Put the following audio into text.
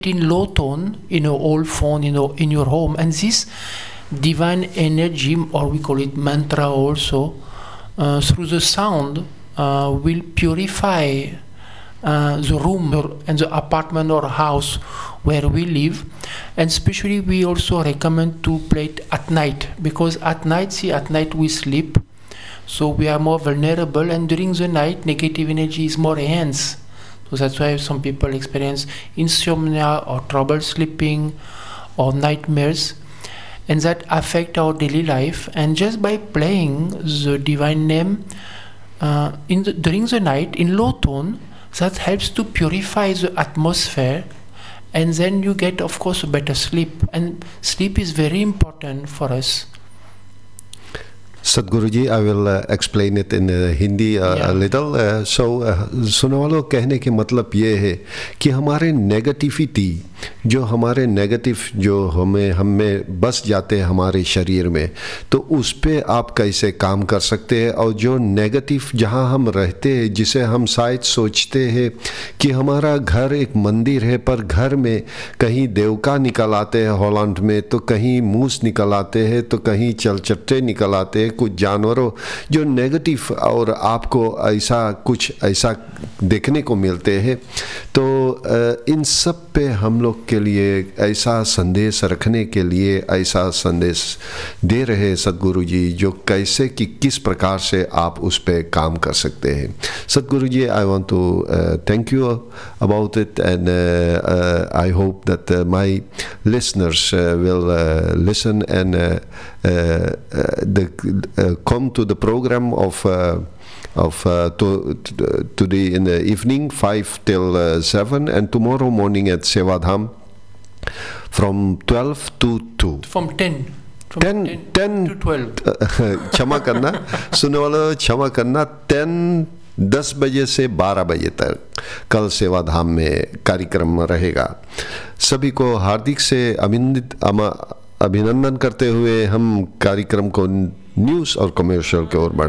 in low tone in a old phone, in your home, and this divine energy, or we call it mantra also, through the sound, will purify the room and the apartment or house where we live. And especially we also recommend to play it at night, because at night we sleep, so we are more vulnerable, and during the night negative energy is more enhanced. So that's why some people experience insomnia or trouble sleeping or nightmares, and that affect our daily life. And just by playing the divine name during the night in low tone, that helps to purify the atmosphere, and then you get, of course, a better sleep. And sleep is very important for us. Sadhguruji, I will explain it in Hindi a little. सुनने वालों, कहने के मतलब ये है कि हमारे negativity, जो हमारे नेगेटिव जो हम में बस जाते हैं हमारे शरीर में, तो उस पे आप कैसे काम कर सकते हैं। और जो नेगेटिव जहाँ हम रहते हैं, जिसे हम शायद सोचते हैं कि हमारा घर एक मंदिर है, पर घर में कहीं देवका निकल आते हैं हॉलैंड में, तो कहीं मूस निकल आते हैं, तो कहीं चलचट्टे निकल आते हैं, कुछ जानवरों जो नेगेटिव, और आपको ऐसा देखने को मिलते हैं। तो इन सब पे हम लोग के लिए ऐसा संदेश रखने के लिए ऐसा संदेश दे रहे सद्गुरु जी, जो कैसे कि किस प्रकार से आप उस पे काम कर सकते हैं। सद्गुरु जी, I want to thank you about it, and I hope that my listeners will listen and come to the program of today in the evening 5 till 7, and tomorrow morning at Sevadham from 12 to 2. From 10 to 12. क्षमा करना सुनने वालों, क्षमा करना, 10 बजे से 12 बजे तक कल सेवाधाम में कार्यक्रम रहेगा। सभी को हार्दिक से अभिनंदन करते हुए हम कार्यक्रम को न्यूज़ और कमर्शियल की ओर बढ़ाएं।